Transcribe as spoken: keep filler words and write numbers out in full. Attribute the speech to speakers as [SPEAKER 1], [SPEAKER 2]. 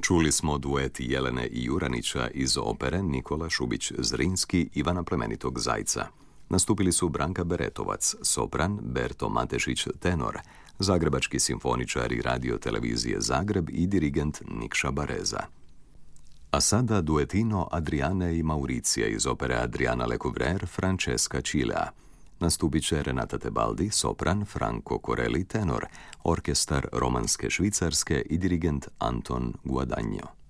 [SPEAKER 1] Čuli smo duet Jelene i Juranića iz opere Nikola Šubić-Zrinski Ivana plemenitog Zajca. Nastupili su Branka Beretovac, sopran, Berto Matešić, tenor, zagrebački simfoničar i radio televizije Zagreb i dirigent Nikša Bareza. A sada duetino Adriane i Mauricija iz opere Adriana Lecouvreur Francesca Cilea. Nastupit će Renata Tebaldi, sopran, Franco Corelli, tenor, orkestar Romanske Švicarske i dirigent Anton Guadagno.